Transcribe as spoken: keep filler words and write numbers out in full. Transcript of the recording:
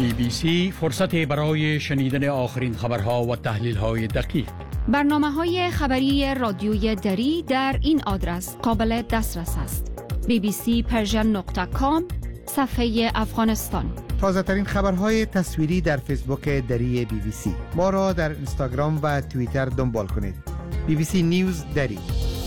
بی بی سی فرصت برای شنیدن آخرین خبرها و تحلیل‌های دقیق. برنامه‌های خبری رادیوی دری در این آدرس قابل دسترس است: بی بی سی پرژن نقطه کام صفحه افغانستان. تازه ترین خبرهای تصویری در فیسبوک دری بی بی سی. ما را در اینستاگرام و توییتر دنبال کنید. بی بی سی نیوز دری.